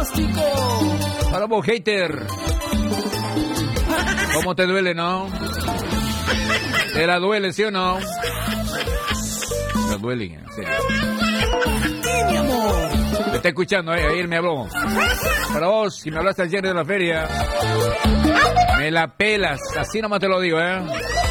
Para vos, hater. ¿Cómo te duele, no? ¿Te la duele, sí o no? Me duele, en serio. Sí, mi amor. Te está escuchando, ayer me habló. Para vos, si me hablaste ayer de la feria, me la pelas, así nomás te lo digo,